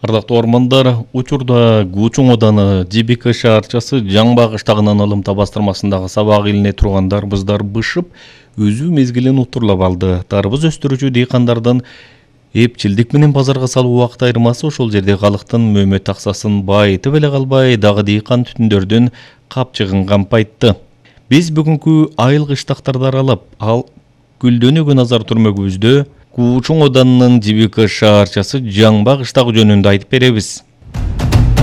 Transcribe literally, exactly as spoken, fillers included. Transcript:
Ардактуу ормандар, учурда Куучуң ауданы Жибике шаарчасы Жаңбак ыштагынан Алымта бастырмасындагы сабак илине турган дарбыздар бышып, өзү мезгилин утурлап алды. Дарбыз өстүрүүчү дыйкандардын эпчилдик менен базарга салуу убакыт айырмасы ошол жерде калктын мөмөт аксасын байытып эле калбай, дагы дыйкан түтүндөрдүн капчыгын кампайтты. Биз бүгүнкү айыл кыштактарды аралап, ал Гүлдөнүүгө назар түрмөгүбүздө Куучуң ауданынын Жибике шаарчасы Жаңбак ыштагы жөнүндө айтып беребиз.